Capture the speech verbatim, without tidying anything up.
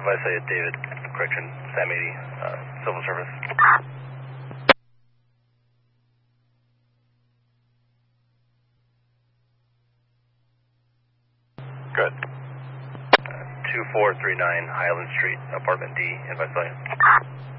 Visalia, David, correction, Sam eighty, uh, civil service. Good. Uh, two four three nine Highland Street, apartment D, in Visalia.